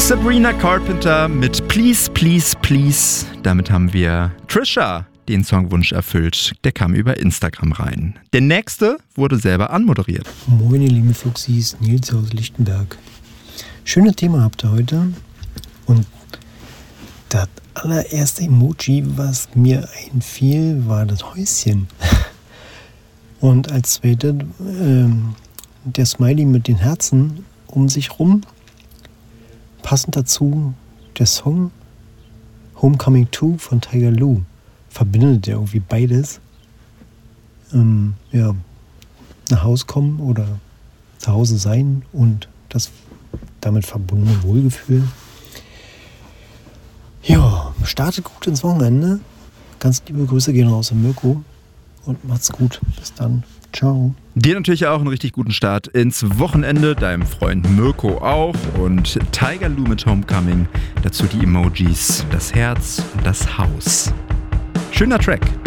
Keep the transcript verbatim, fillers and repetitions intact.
Sabrina Carpenter mit Please, Please, Please. Damit haben wir Trisha den Songwunsch erfüllt. Der kam über Instagram rein. Der nächste wurde selber anmoderiert. Moin, ihr lieben Fluxis, Nils aus Lichtenberg. Schönes Thema habt ihr heute. Und das allererste Emoji, was mir einfiel, war das Häuschen. Und als zweites äh, der Smiley mit den Herzen um sich rum. Passend dazu der Song Homecoming two von Tiger Lou. Verbindet ja irgendwie beides. Ähm, ja, nach Hause kommen oder zu Hause sein und das damit verbundene Wohlgefühl. Ja, startet gut ins Wochenende. Ganz liebe Grüße gehen raus an Mirko und macht's gut. Bis dann. Ciao. Dir natürlich auch einen richtig guten Start ins Wochenende, deinem Freund Mirko auch und Tiger Lou mit Homecoming. Dazu die Emojis, das Herz und das Haus. Schöner Track.